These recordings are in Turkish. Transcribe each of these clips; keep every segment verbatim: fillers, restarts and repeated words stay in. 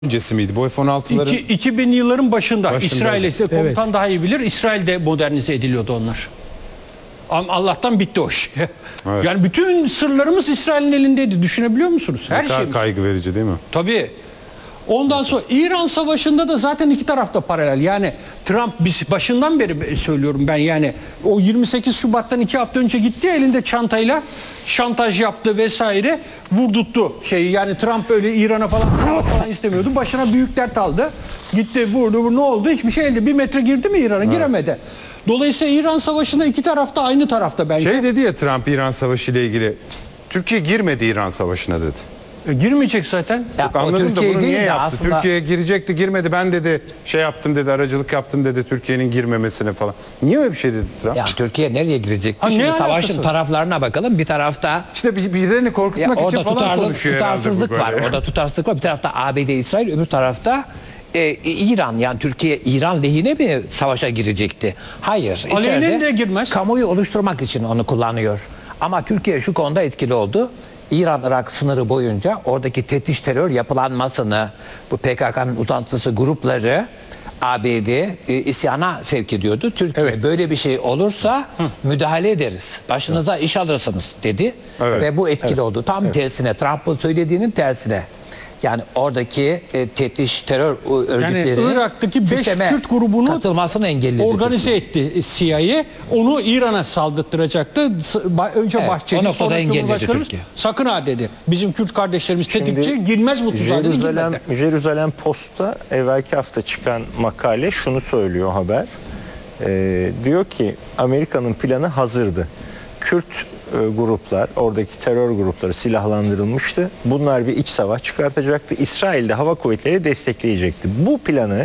öncesi miydi? Bu F on altıların İki- iki bin yılların başında, Başındaydı. İsrail'e komutan Evet. daha iyi bilir. İsrail'de modernize ediliyordu onlar. Ama Allah'tan bitti o iş. Evet. Yani bütün sırlarımız İsrail'in elindeydi. Düşünebiliyor musunuz? Her ne kadar şeyimiz. kaygı verici değil mi? Tabii. Ondan sonra İran Savaşı'nda da zaten iki tarafta paralel. Yani Trump biz başından beri söylüyorum ben yani o yirmi sekiz Şubat'tan iki hafta önce gitti ya, elinde çantayla şantaj yaptı vesaire, vurdurttu şeyi. Yani Trump öyle İran'a falan falan istemiyordu. Başına büyük dert aldı. Gitti vurdu, vurdu, ne oldu? Hiçbir şey elde. Bir metre girdi mi İran'a? Evet. Giremedi. Dolayısıyla İran Savaşı'nda iki tarafta aynı tarafta bence. Şey dedi ya Trump İran Savaşı ile ilgili. Türkiye girmedi İran Savaşı'na dedi. E, girmeyecek zaten. Ya, Yok, anladım da Türkiye bunu değil niye de yaptı? aslında- Türkiye girecekti, girmedi. Ben dedi şey yaptım dedi, aracılık yaptım dedi Türkiye'nin girmemesine falan. Niye öyle bir şey dedi Trump? Ya Türkiye nereye girecek? Ha, ne Şimdi alakası savaşın var? taraflarına bakalım. Bir tarafta İşte bir- birilerini ya korkutmak için orada falan tutarlı, konuşuyor herhalde bu tutarsızlık böyle. var. Orada tutarsızlık var. Bir tarafta A B D, İsrail, öbür tarafta e, İran. Yani Türkiye İran lehine mi savaşa girecekti? Hayır. Aleyhine İçeride de girmez. kamuoyu oluşturmak için onu kullanıyor. Ama Türkiye şu konuda etkili oldu. İran-Irak sınırı boyunca oradaki teftiş terör yapılanmasını, bu P K K'nın uzantısı grupları A B D e, isyana sevk ediyordu. Türkiye Evet. böyle bir şey olursa müdahale ederiz. Başınıza iş alırsınız dedi. Evet. Ve bu etkili oldu. Tam tersine, Trump'ın söylediğinin tersine. Yani oradaki e, teftiş terör e, örgütlerinin Irak'taki beş sisteme Kürt grubunu katılmasını engelledi. organize etti C I A. Onu İran'a saldırttıracaktı. S- ba- Önce Evet, o Bahçeli, noktada sonra engelledi Cumhurbaşkanımız Türkiye. sakın ha dedi. Bizim Kürt kardeşlerimiz Şimdi tetikçi, girmez bu tuzağa dedi, Jerusalem, girmedi. Jerusalem Post'ta evvelki hafta çıkan makale şunu söylüyor haber. Ee, diyor ki Amerika'nın planı hazırdı. Kürt e, gruplar, oradaki terör grupları silahlandırılmıştı. Bunlar bir iç savaş çıkartacaktı. İsrail'de hava kuvvetleri destekleyecekti. Bu planı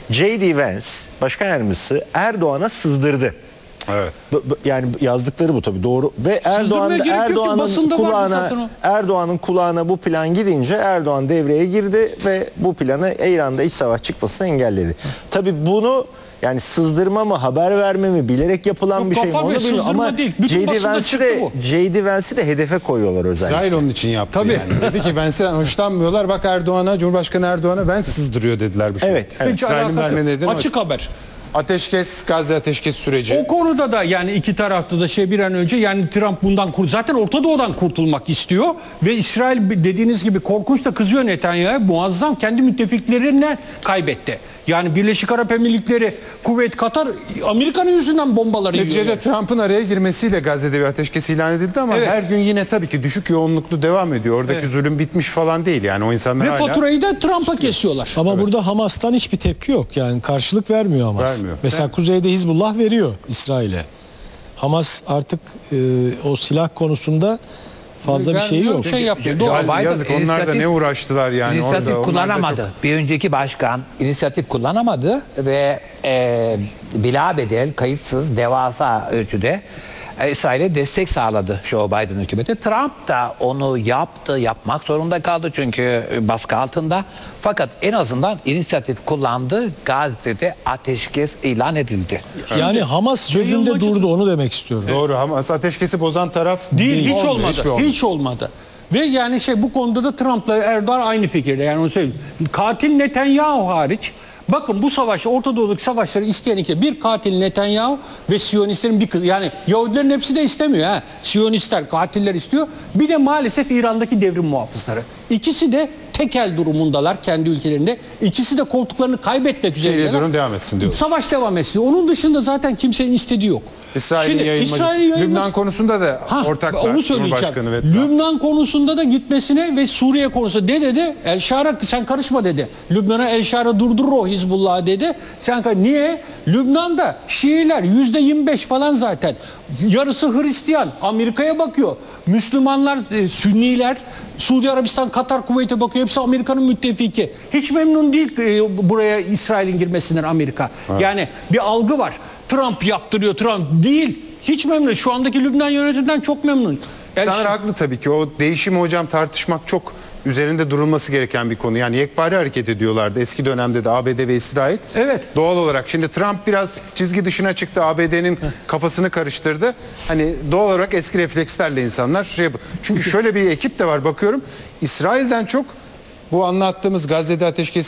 J D Vance, Başkan Yardımcısı Erdoğan'a sızdırdı. Evet. Bu- bu- Yani yazdıkları bu tabii doğru ve Erdoğan gerek yok ki, Erdoğan'ın basında vardı zaten kulağına o. Erdoğan'ın kulağına bu plan gidince Erdoğan devreye girdi ve bu planı İran'da iç savaş çıkmasını engelledi. Tabii bunu yani sızdırma mı, haber verme mi, bilerek yapılan Yok, bir şey mi kafa onu ve bilmiyorum sızdırma ama değil. Bütün J D basında Vance'i çıktı de bu. J D Vance'i de hedefe koyuyorlar özellikle. İsrail onun için yaptı Tabii. yani. Dedi ki ben sizden hoşlanmıyorlar. Bak Erdoğan'a, Cumhurbaşkanı Erdoğan'a ben sızdırıyor dediler bu şey. Evet, evet. Hiç İsrail'in alakası verme yok. nedeni o. Açık haber. Ateşkes, Gazze ateşkes süreci. O konuda da yani iki tarafta da şey bir an önce yani Trump bundan kur zaten Orta Doğu'dan kurtulmak istiyor ve İsrail dediğiniz gibi korkunç da kızıyor Netanyahu'ya, muazzam kendi müttefiklerine kaybetti. Yani Birleşik Arap Emirlikleri, Kuveyt, Katar Amerika'nın yüzünden bombaları yiyor. Neticede yani. Trump'ın araya girmesiyle Gazze'de bir ateşkes ilan edildi ama Evet. her gün yine tabii ki düşük yoğunluklu devam ediyor. Oradaki Evet. zulüm bitmiş falan değil yani o insanlar Ve hala... faturayı da Trump'a kesiyorlar. Ama burada Hamas'tan hiçbir tepki yok. Yani karşılık vermiyor Hamas. Vermiyor. Mesela Evet. kuzeyde Hizbullah veriyor İsrail'e. Hamas artık e, o silah konusunda fazla bir şeyi yok. Şey yaptı. Joe Doğal. Biden Yazık onlar da inisiyatif- ne uğraştılar yani İnisiyatif orada. Onlar da kullanamadı. çok- Bir önceki başkan inisiyatif kullanamadı ve e, bilabedel, kayıtsız, devasa ölçüde e, İsrail'e destek sağladı Joe Biden hükümeti. Trump da onu yaptı, yapmak zorunda kaldı çünkü e, baskı altında. Fakat en azından inisiyatif kullandı. Gazze'de ateşkes ilan edildi. Yani Hamas sözünde Yayılmacı- durdu, onu demek istiyorum. Doğru Hamas ateşkesi bozan taraf Değil, hiç olmuyor, olmadı. hiçbir olmadı. Hiç olmadı. Ve yani şey bu konuda da Trump'la Erdoğan aynı fikirde. Yani onu söyleyeyim. Katil Netanyahu hariç, bakın bu savaşı, Orta Doğu'daki savaşları isteyen iki, bir katil Netanyahu ve Siyonistlerin bir kız. Yani Yahudilerin hepsi de istemiyor ha. Siyonistler, katiller istiyor. Bir de maalesef İran'daki devrim muhafızları. İkisi de tekel durumundalar kendi ülkelerinde. İkisi de koltuklarını kaybetmek Şeyle üzereler. durum devam etsin diyor. Savaş devam etsin. Onun dışında zaten kimsenin istediği yok. İsrail'in Şimdi yayılmacı. İsrail'in yayılmacı- Lübnan konusunda da Ha, ortaklar. onu söyleyeceğim. Cumhurbaşkanı ve Trump. Lübnan konusunda da gitmesine ve Suriye konusunda ne dedi? El Şara sen karışma dedi. Lübnan'a El Şara durdurur o Hizbullah dedi. Sen kar- niye? Lübnan'da Şiiler yüzde yirmi beş falan zaten. Yarısı Hristiyan. Amerika'ya bakıyor. Müslümanlar, e, Sünniler, Suudi Arabistan, Katar, Kuveyt'e bakıyor. Hepsi Amerika'nın müttefiki. Hiç memnun değil e, buraya İsrail'in girmesinden Amerika. Yani bir algı var. Trump yaptırıyor, Trump değil. Hiç memnun. Şu andaki Lübnan yönetiminden çok memnun. El İnsanlar haklı tabii ki. O değişimi hocam tartışmak çok üzerinde durulması gereken bir konu. Yani yekpare hareket ediyorlardı eski dönemde de A B D ve İsrail. Evet. Doğal olarak. Şimdi Trump biraz çizgi dışına çıktı. A B D'nin kafasını karıştırdı. Hani doğal olarak eski reflekslerle insanlar şey yapıyor. Çünkü şöyle bir ekip de var bakıyorum. İsrail'den çok Bu anlattığımız Gazze'de ateşkes